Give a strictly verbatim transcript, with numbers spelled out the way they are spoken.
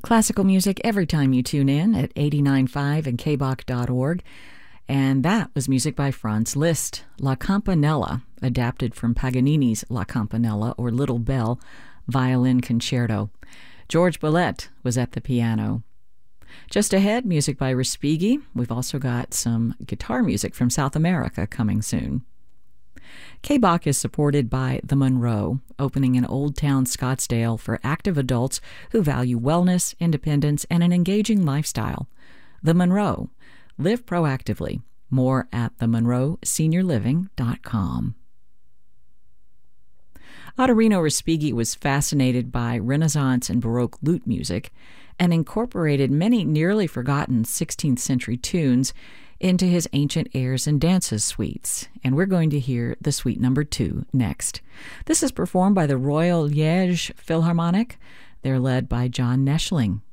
Classical music every time you tune in at eighty-nine point five and k b o c dot org. And that was music by Franz Liszt, La Campanella, adapted from Paganini's La Campanella, or Little Bell, violin concerto. George Bollett was at the piano. Just ahead, music by Respighi. We've also got some guitar music from South America coming soon. K B O C is supported by The Monroe, opening in Old Town Scottsdale for active adults who value wellness, independence, and an engaging lifestyle. The Monroe. Live proactively. More at the monroe senior living dot com. Ottorino Respighi was fascinated by Renaissance and Baroque lute music and incorporated many nearly forgotten sixteenth century tunes into his ancient airs and dances suites, and we're going to hear the suite number two next. This is performed by the Royal Liège Philharmonic. They're led by John Neschling.